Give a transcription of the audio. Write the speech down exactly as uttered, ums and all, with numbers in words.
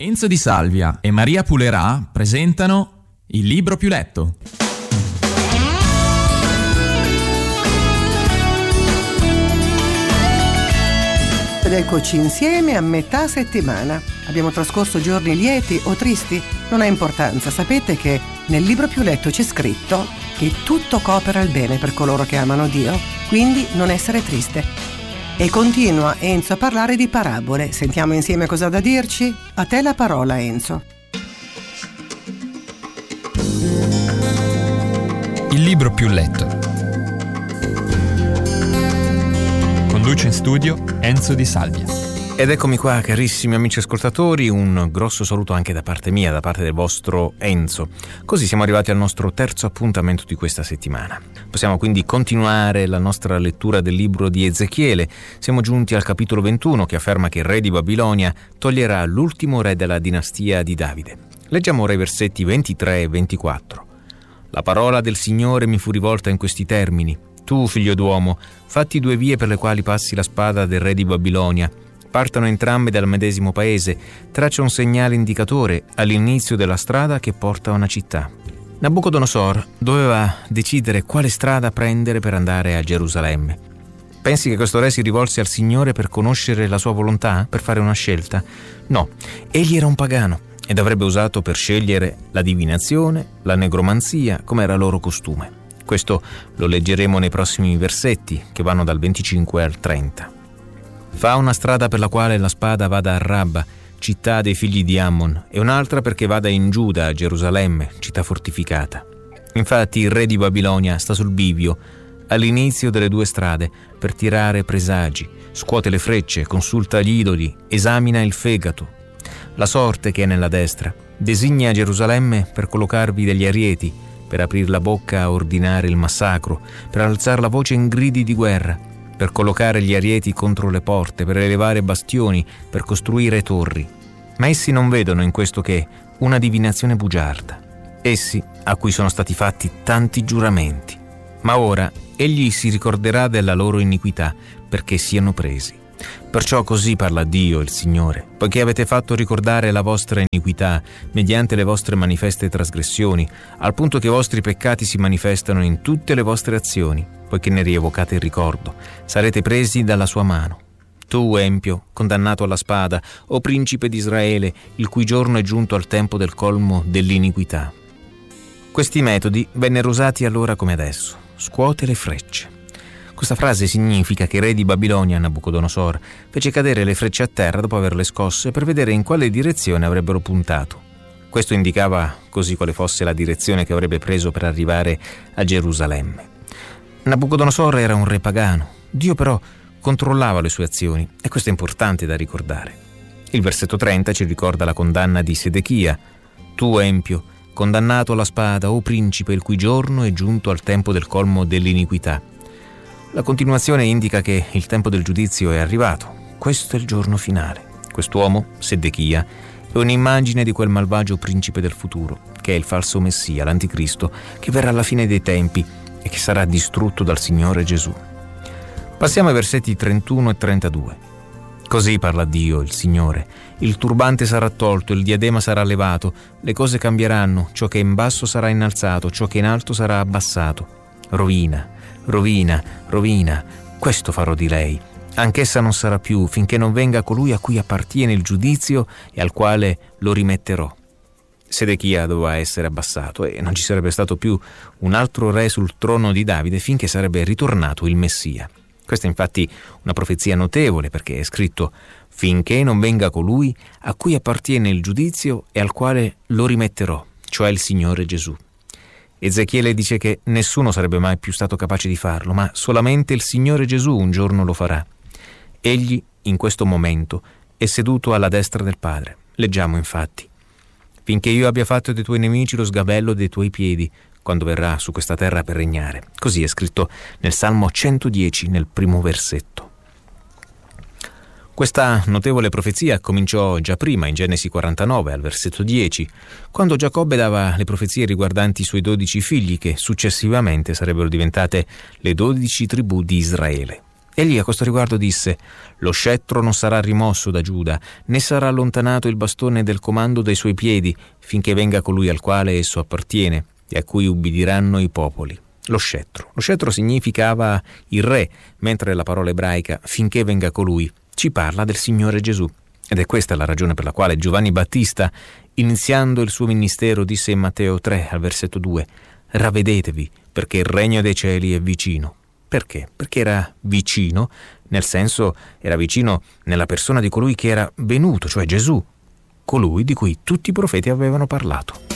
Enzo Di Salvia e Maria Pulerà presentano Il libro più letto. Ed eccoci insieme a metà settimana. Abbiamo trascorso giorni lieti o tristi? Non ha importanza. Sapete che nel libro più letto c'è scritto che tutto coopera al bene per coloro che amano Dio. Quindi non essere triste. E continua Enzo a parlare di parabole. Sentiamo insieme cosa ha da dirci? A te la parola, Enzo. Il libro più letto. Conduce in studio Enzo Di Salvia. Ed eccomi qua, carissimi amici ascoltatori, un grosso saluto anche da parte mia, da parte del vostro Enzo. Così siamo arrivati al nostro terzo appuntamento di questa settimana. Possiamo quindi continuare la nostra lettura del libro di Ezechiele. Siamo giunti al capitolo ventuno, che afferma che il re di Babilonia toglierà l'ultimo re della dinastia di Davide. Leggiamo ora i versetti ventitré e ventiquattro. La parola del Signore mi fu rivolta in questi termini: tu, figlio d'uomo, fatti due vie per le quali passi la spada del re di Babilonia. Partano entrambe dal medesimo paese, traccia un segnale indicatore all'inizio della strada che porta a una città. Nabucodonosor doveva decidere quale strada prendere per andare a Gerusalemme. Pensi che questo re si rivolse al Signore per conoscere la sua volontà, per fare una scelta? No, egli era un pagano ed avrebbe usato per scegliere la divinazione, la negromanzia, come era loro costume. Questo lo leggeremo nei prossimi versetti, che vanno dal venticinque al trenta. Fa una strada per la quale la spada vada a Rabba, città dei figli di Ammon, e un'altra perché vada in Giuda, a Gerusalemme, città fortificata. Infatti il re di Babilonia sta sul bivio, all'inizio delle due strade, per tirare presagi, scuote le frecce, consulta gli idoli, esamina il fegato. La sorte che è nella destra designa Gerusalemme per collocarvi degli arieti, per aprir la bocca a ordinare il massacro, per alzar la voce in gridi di guerra, per collocare gli arieti contro le porte, per elevare bastioni, per costruire torri. Ma essi non vedono in questo che una divinazione bugiarda. Essi, a cui sono stati fatti tanti giuramenti. Ma ora egli si ricorderà della loro iniquità, perché siano presi. Perciò così parla Dio, il Signore: poiché avete fatto ricordare la vostra iniquità mediante le vostre manifeste trasgressioni, al punto che i vostri peccati si manifestano in tutte le vostre azioni, poiché ne rievocate il ricordo, sarete presi dalla sua mano. Tu, empio, condannato alla spada, o principe di Israele, il cui giorno è giunto al tempo del colmo dell'iniquità. Questi metodi vennero usati allora come adesso: scuote le frecce. Questa frase significa che il re di Babilonia, Nabucodonosor, fece cadere le frecce a terra dopo averle scosse per vedere in quale direzione avrebbero puntato. Questo indicava così quale fosse la direzione che avrebbe preso per arrivare a Gerusalemme. Nabucodonosor era un re pagano. Dio però controllava le sue azioni, e questo è importante da ricordare. Il versetto trenta ci ricorda la condanna di Sedechia: tu, empio, condannato alla spada, o principe, il cui giorno è giunto al tempo del colmo dell'iniquità. La continuazione indica che il tempo del giudizio è arrivato. Questo è il giorno finale. Quest'uomo, Sedechia, è un'immagine di quel malvagio principe del futuro, che è il falso Messia, l'Anticristo, che verrà alla fine dei tempi e che sarà distrutto dal Signore Gesù. Passiamo ai versetti trentuno e trentadue. Così parla Dio, il Signore: il turbante sarà tolto, il diadema sarà levato, le cose cambieranno, ciò che è in basso sarà innalzato, ciò che è in alto sarà abbassato. Rovina, rovina, rovina, questo farò di lei. Anch'essa non sarà più, finché non venga colui a cui appartiene il giudizio e al quale lo rimetterò. Sedechia doveva essere abbassato e non ci sarebbe stato più un altro re sul trono di Davide finché sarebbe ritornato il Messia. Questa è infatti una profezia notevole, perché è scritto: finché non venga colui a cui appartiene il giudizio e al quale lo rimetterò, cioè il Signore Gesù. Ezechiele dice che nessuno sarebbe mai più stato capace di farlo, ma solamente il Signore Gesù un giorno lo farà. Egli, in questo momento, è seduto alla destra del Padre. Leggiamo infatti: finché io abbia fatto dei tuoi nemici lo sgabello dei tuoi piedi, quando verrà su questa terra per regnare. Così è scritto nel Salmo centodieci, nel primo versetto. Questa notevole profezia cominciò già prima, in Genesi quarantanove, al versetto dieci, quando Giacobbe dava le profezie riguardanti i suoi dodici figli, che successivamente sarebbero diventate le dodici tribù di Israele. Egli a questo riguardo disse: «Lo scettro non sarà rimosso da Giuda, né sarà allontanato il bastone del comando dai suoi piedi, finché venga colui al quale esso appartiene e a cui ubbidiranno i popoli». Lo scettro. Lo scettro significava il re, mentre la parola ebraica «finché venga colui» ci parla del Signore Gesù. Ed è questa la ragione per la quale Giovanni Battista, iniziando il suo ministero, disse in Matteo tre, al versetto due: «Ravvedetevi, perché il regno dei cieli è vicino». Perché? Perché era vicino, nel senso era vicino nella persona di colui che era venuto, cioè Gesù, colui di cui tutti i profeti avevano parlato.